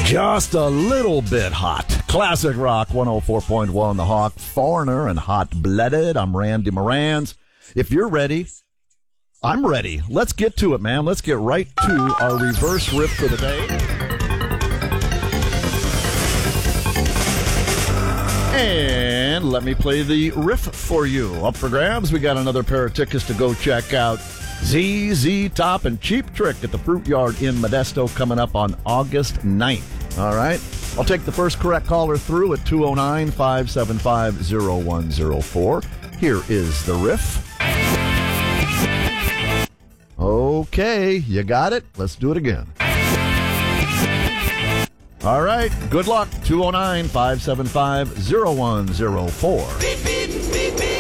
Just a little bit hot. Classic Rock 104.1 The Hawk, Foreigner and Hot Blooded. I'm Randy Morans. If you're ready, I'm ready. Let's get to it, man. Let's get right to our reverse riff for the day. And let me play the riff for you. Up for grabs, we got another pair of tickets to go check out ZZ Top and Cheap Trick at the Fruit Yard in Modesto coming up on August 9th. All right. I'll take the first correct caller through at 209-575-0104. Here is the riff. Okay, you got it. Let's do it again. All right, good luck. 209-575-0104. Beep, beep, beep, beep.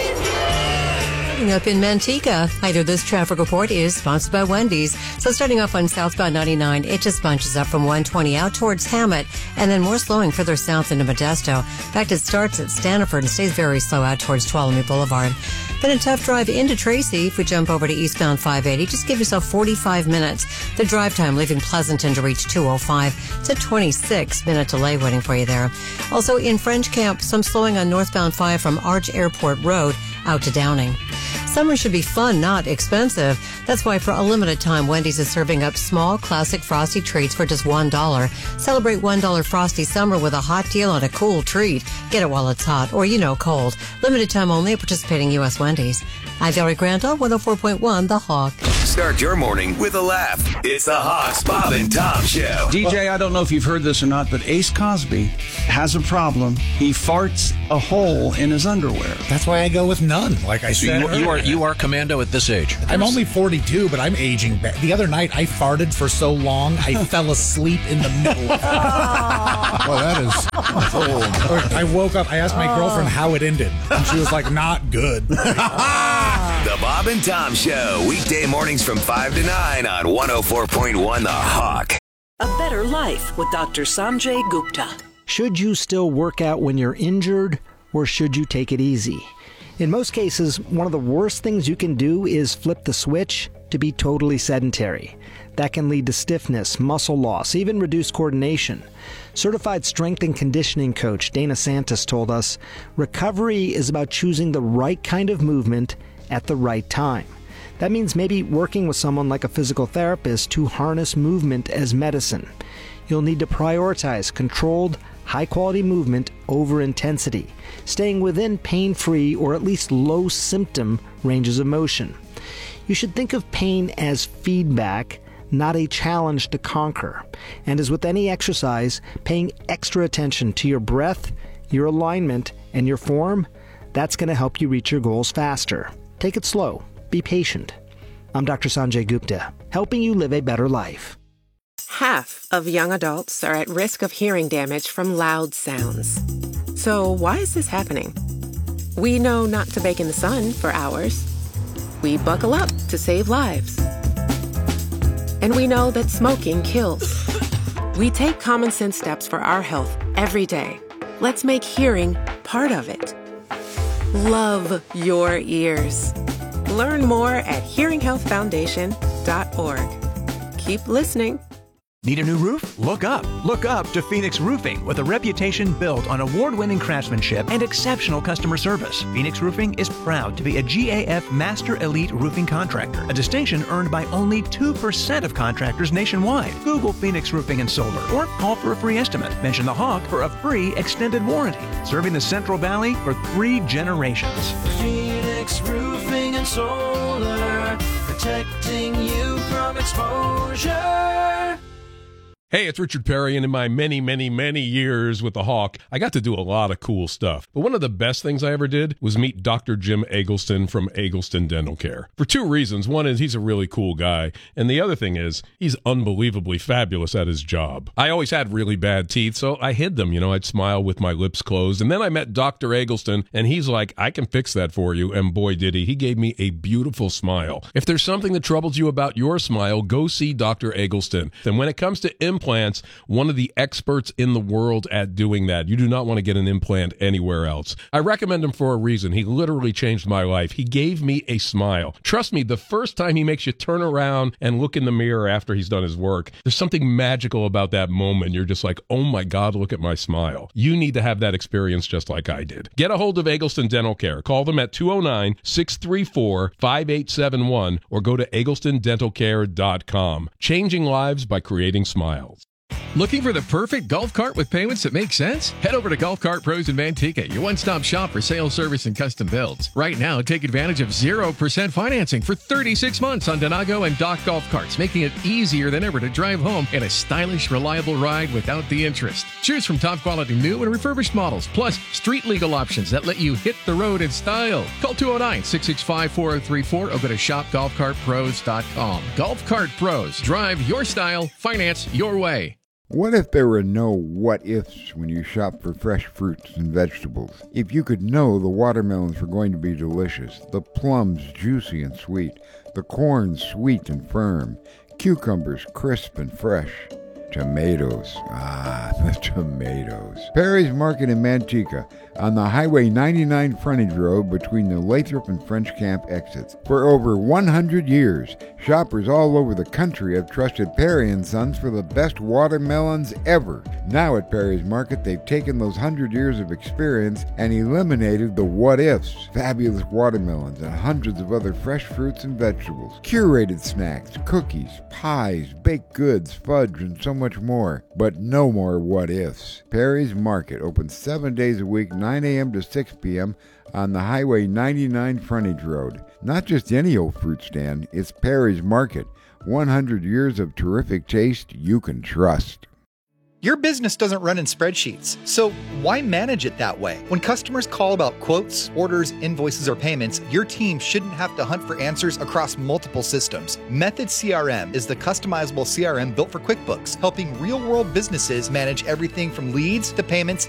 Up in Manteca, either this traffic report is sponsored by Wendy's. So starting off on southbound 99, it just bunches up from 120 out towards Hammett, and then more slowing further south into Modesto. In fact, it starts at Stanford and stays very slow out towards Tuolumne Boulevard. Been a tough drive into Tracy. If we jump over to eastbound 580, just give yourself 45 minutes. The drive time leaving Pleasanton to reach 205. It's a 26-minute delay waiting for you there. Also in French Camp, some slowing on northbound 5 from Arch Airport Road out to Downing. Summer should be fun, not expensive. That's why for a limited time, Wendy's is serving up small, classic Frosty treats for just $1. Celebrate $1 Frosty Summer with a hot deal on a cool treat. Get it while it's hot, or cold. Limited time only at participating U.S. Wendy's. I'm Valerie Granto, 104.1 The Hawk. Start your morning with a laugh. It's the Hawks, Bob and Tom Show. DJ, I don't know if you've heard this or not, but Ace Cosby has a problem. He farts a hole in his underwear. That's why I go with none, like I said. You are commando at this age. I'm only 42, but I'm aging back. The other night, I farted for so long, I fell asleep in the middle of it. Well, that is... I woke up, I asked my girlfriend how it ended, and she was like, not good. The Bob and Tom Show, weekday mornings from 5 to 9 on 104.1 The Hawk. A better life with Dr. Sanjay Gupta. Should you still work out when you're injured, or should you take it easy? In most cases, one of the worst things you can do is flip the switch to be totally sedentary. That can lead to stiffness, muscle loss, even reduced coordination. Certified strength and conditioning coach Dana Santos told us, recovery is about choosing the right kind of movement at the right time. That means maybe working with someone like a physical therapist to harness movement as medicine. You'll need to prioritize controlled, high-quality movement over intensity, staying within pain-free or at least low-symptom ranges of motion. You should think of pain as feedback, not a challenge to conquer. And as with any exercise, paying extra attention to your breath, your alignment, and your form, that's going to help you reach your goals faster. Take it slow. Be patient. I'm Dr. Sanjay Gupta, helping you live a better life. Half of young adults are at risk of hearing damage from loud sounds. So why is this happening? We know not to bake in the sun for hours. We buckle up to save lives. And we know that smoking kills. We take common sense steps for our health every day. Let's make hearing part of it. Love your ears. Learn more at hearinghealthfoundation.org. Keep listening. Need a new roof? Look up. Look up to Phoenix Roofing, with a reputation built on award-winning craftsmanship and exceptional customer service. Phoenix Roofing is proud to be a GAF Master Elite Roofing Contractor, a distinction earned by only 2% of contractors nationwide. Google Phoenix Roofing and Solar or call for a free estimate. Mention the Hawk for a free extended warranty. Serving the Central Valley for 3 generations. Phoenix Roofing and Solar, protecting you from exposure. Hey, it's Richard Perry, and in my many, many, many years with the Hawk, I got to do a lot of cool stuff. But one of the best things I ever did was meet Dr. Jim Eggleston from Eggleston Dental Care. For 2 reasons. One is he's a really cool guy, and the other thing is he's unbelievably fabulous at his job. I always had really bad teeth, so I hid them. I'd smile with my lips closed. And then I met Dr. Eggleston, and he's like, I can fix that for you. And boy, did he. He gave me a beautiful smile. If there's something that troubles you about your smile, go see Dr. Eggleston. Then when it comes to Implants, one of the experts in the world at doing that. You do not want to get an implant anywhere else. I recommend him for a reason. He literally changed my life. He gave me a smile. Trust me, the first time he makes you turn around and look in the mirror after he's done his work, there's something magical about that moment. You're just like, oh my God, look at my smile. You need to have that experience just like I did. Get a hold of Eggleston Dental Care. Call them at 209-634-5871 or go to egglestondentalcare.com. Changing lives by creating smiles. Looking for the perfect golf cart with payments that make sense? Head over to Golf Cart Pros in Manteca, your one-stop shop for sales, service, and custom builds. Right now, take advantage of 0% financing for 36 months on Donago and Dock golf carts, making it easier than ever to drive home in a stylish, reliable ride without the interest. Choose from top-quality new and refurbished models, plus street-legal options that let you hit the road in style. Call 209-665-4034 or go to shopgolfcartpros.com. Golf Cart Pros. Drive your style, finance your way. What if there were no what-ifs when you shop for fresh fruits and vegetables? If you could know the watermelons were going to be delicious, the plums juicy and sweet, the corn sweet and firm, cucumbers crisp and fresh, tomatoes, the tomatoes. Perry's Market in Manteca on the Highway 99 frontage road between the Lathrop and French Camp exits. For over 100 years, shoppers all over the country have trusted Perry & Sons for the best watermelons ever. Now at Perry's Market, they've taken those 100 years of experience and eliminated the what-ifs. Fabulous watermelons and hundreds of other fresh fruits and vegetables. Curated snacks, cookies, pies, baked goods, fudge, and so much more. But no more what-ifs. Perry's Market opens 7 days a week, 9 a.m. to 6 p.m. on the Highway 99 frontage road. Not just any old fruit stand, it's Perry's Market. 100 years of terrific taste you can trust. Your business doesn't run in spreadsheets, so why manage it that way? When customers call about quotes, orders, invoices, or payments, your team shouldn't have to hunt for answers across multiple systems. Method CRM is the customizable CRM built for QuickBooks, helping real-world businesses manage everything from leads to payments